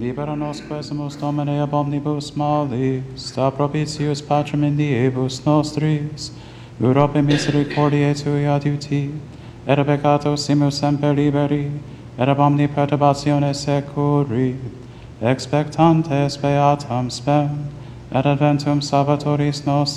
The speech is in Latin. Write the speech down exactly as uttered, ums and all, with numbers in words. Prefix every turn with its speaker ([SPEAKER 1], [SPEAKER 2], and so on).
[SPEAKER 1] Libera nos quesumus Domine ab omnibus malis, sta propitius Patrem in diebus nostris, Europe misericordiae tui adiuti, et a peccato simus semper liberi, et ab omni perturbatione securi, expectantes beatam spem, et adventum Salvatoris nos